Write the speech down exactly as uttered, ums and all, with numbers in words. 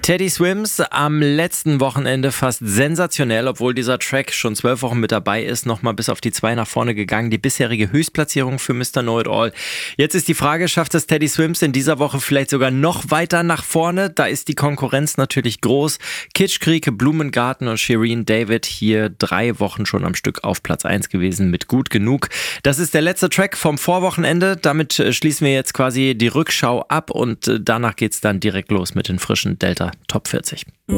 Teddy Swims am letzten Wochenende fast sensationell, obwohl dieser Track schon zwölf Wochen mit dabei ist, nochmal bis auf die zwei nach vorne gegangen. Die bisherige Höchstplatzierung für Mister Know-It-All. Jetzt ist die Frage, schafft es Teddy Swims in dieser Woche vielleicht sogar noch weiter nach vorne? Da ist die Konkurrenz natürlich groß. Kitschkrieg, Blumengarten und Shireen David hier drei Wochen schon am Stück auf Platz eins gewesen mit Gut genug. Das ist der letzte Track vom Vorwochenende. Damit schließen wir jetzt quasi die Rückschau ab und danach geht's dann direkt los mit den frischen Delta Top vierzig.